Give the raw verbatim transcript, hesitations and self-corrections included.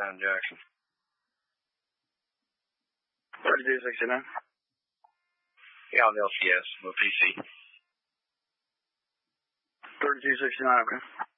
Down Jackson. thirty-two sixty-nine. Yeah, on the L C S, no P C. thirty-two sixty-nine, okay.